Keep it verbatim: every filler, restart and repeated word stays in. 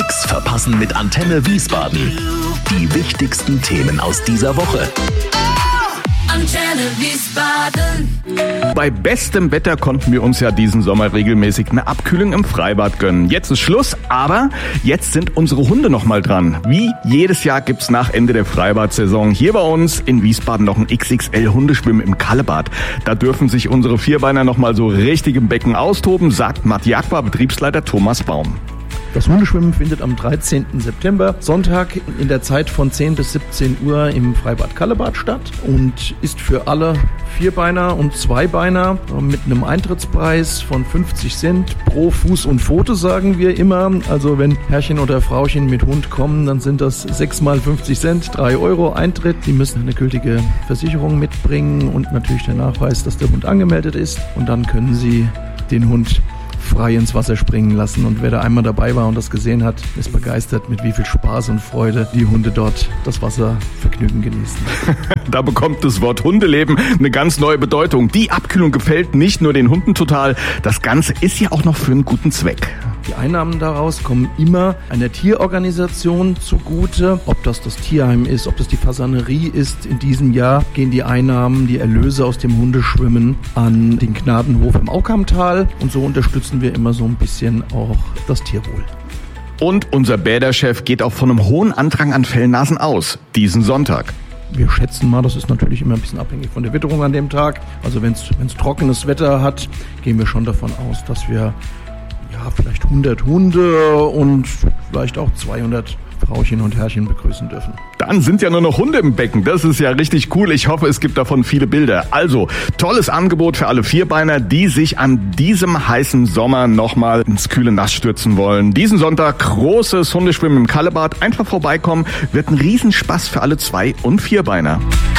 Nix verpassen mit Antenne Wiesbaden. Die wichtigsten Themen aus dieser Woche. Antenne Wiesbaden. Bei bestem Wetter konnten wir uns ja diesen Sommer regelmäßig eine Abkühlung im Freibad gönnen. Jetzt ist Schluss, aber jetzt sind unsere Hunde noch mal dran. Wie jedes Jahr gibt's nach Ende der Freibad-Saison hier bei uns in Wiesbaden noch ein X X L-Hundeschwimmen im Kallebad. Da dürfen sich unsere Vierbeiner noch mal so richtig im Becken austoben, sagt Matt Jagba, Betriebsleiter Thomas Baum. Das Hundeschwimmen findet am dreizehnten September, Sonntag, in der Zeit von zehn bis siebzehn Uhr im Freibad Kallebad statt und ist für alle Vierbeiner und Zweibeiner mit einem Eintrittspreis von fünfzig Cent pro Fuß und Pfote, sagen wir immer. Also wenn Herrchen oder Frauchen mit Hund kommen, dann sind das sechs mal fünfzig Cent, drei Euro Eintritt. Die müssen eine gültige Versicherung mitbringen und natürlich der Nachweis, dass der Hund angemeldet ist. Und dann können sie den Hund frei ins Wasser springen lassen. Und wer da einmal dabei war und das gesehen hat, ist begeistert, mit wie viel Spaß und Freude die Hunde dort das Wasservergnügen genießen. Da bekommt das Wort Hundeleben eine ganz neue Bedeutung. Die Abkühlung gefällt nicht nur den Hunden total, das Ganze ist ja auch noch für einen guten Zweck. Die Einnahmen daraus kommen immer einer Tierorganisation zugute. Ob das das Tierheim ist, ob das die Fasanerie ist. In diesem Jahr gehen die Einnahmen, die Erlöse aus dem Hundeschwimmen an den Gnadenhof im Aukamtal. Und so unterstützen wir immer so ein bisschen auch das Tierwohl. Und unser Bäderchef geht auch von einem hohen Andrang an Fellnasen aus, diesen Sonntag. Wir schätzen mal, das ist natürlich immer ein bisschen abhängig von der Witterung an dem Tag. Also wenn es trockenes Wetter hat, gehen wir schon davon aus, dass wir ja, vielleicht hundert Hunde und vielleicht auch zweihundert Frauchen und Herrchen begrüßen dürfen. Dann sind ja nur noch Hunde im Becken. Das ist ja richtig cool. Ich hoffe, es gibt davon viele Bilder. Also, tolles Angebot für alle Vierbeiner, die sich an diesem heißen Sommer nochmal ins kühle Nass stürzen wollen. Diesen Sonntag großes Hundeschwimmen im Kallebad. Einfach vorbeikommen. Wird ein Riesenspaß für alle Zwei- und Vierbeiner.